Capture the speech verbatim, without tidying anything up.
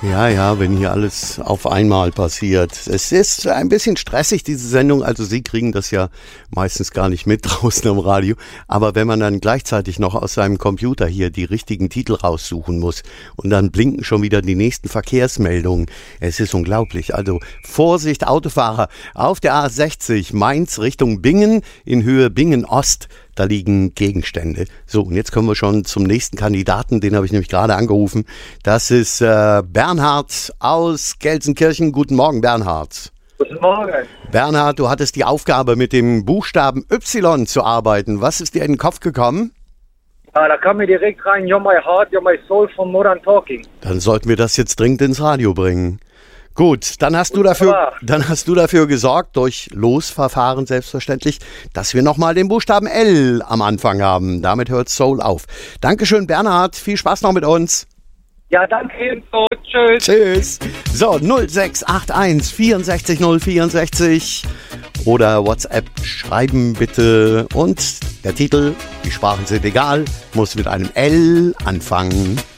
Ja, ja, wenn hier alles auf einmal passiert. Es ist ein bisschen stressig, diese Sendung. Also Sie kriegen das ja meistens gar nicht mit draußen am Radio. Aber wenn man dann gleichzeitig noch aus seinem Computer hier die richtigen Titel raussuchen muss und dann blinken schon wieder die nächsten Verkehrsmeldungen. Es ist unglaublich. Also Vorsicht, Autofahrer auf der A sechzig Mainz Richtung Bingen in Höhe Bingen-Ost. Da liegen Gegenstände. So, und jetzt kommen wir schon zum nächsten Kandidaten, den habe ich nämlich gerade angerufen. Das ist äh, Bernhard aus Gelsenkirchen. Guten Morgen, Bernhard. Guten Morgen. Bernhard, du hattest die Aufgabe, mit dem Buchstaben Y zu arbeiten. Was ist dir in den Kopf gekommen? Ja, da kam mir direkt rein, You're My Heart, You're My Soul von Modern Talking. Dann sollten wir das jetzt dringend ins Radio bringen. Gut, dann hast du dafür, dann hast du dafür gesorgt, durch Losverfahren selbstverständlich, dass wir nochmal den Buchstaben L am Anfang haben. Damit hört Soul auf. Dankeschön, Bernhard. Viel Spaß noch mit uns. Ja, danke ebenso. Tschüss. Tschüss. So, null sechs acht eins vierundsechzig null vierundsechzig oder WhatsApp schreiben bitte. Und der Titel, die Sprachen sind egal, muss mit einem L anfangen.